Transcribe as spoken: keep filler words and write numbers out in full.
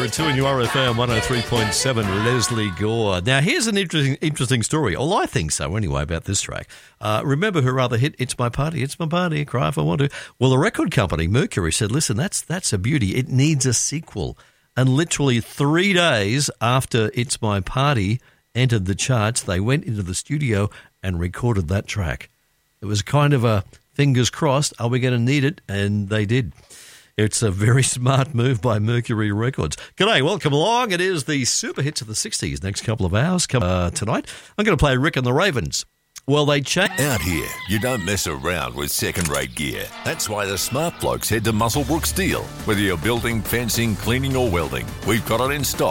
There are two in your R F M one oh three point seven, Leslie Gore. Now, here's an interesting interesting story. Well, I think so anyway, about this track. Uh, remember her other hit, It's My Party, It's My Party, Cry If I Want To. Well, the record company, Mercury, said, listen, that's that's a beauty. It needs a sequel. And literally three days after It's My Party entered the charts, they went into the studio and recorded that track. It was kind of a fingers crossed, are we going to need it? And they did. It's a very smart move by Mercury Records. G'day, welcome along. It is the super hits of the sixties. Next couple of hours come uh, tonight. I'm going to play Rick and the Ravens. Well, they changed. Out here, you don't mess around with second-rate gear. That's why the smart blokes head to Muswellbrook Steel. Whether you're building, fencing, cleaning or welding, we've got it in stock.